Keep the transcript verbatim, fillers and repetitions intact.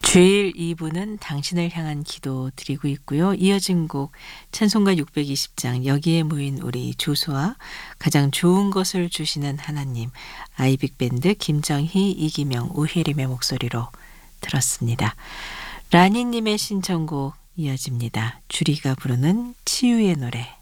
주일 이 부는 당신을 향한 기도 드리고 있고요. 이어진 곡 찬송가 육백이십 장 여기에 모인 우리 조수와 가장 좋은 것을 주시는 하나님 아이빅밴드 김정희, 이기명, 우혜림의 목소리로 들었습니다. 라니님의 신청곡 이어집니다. 주리가 부르는 치유의 노래.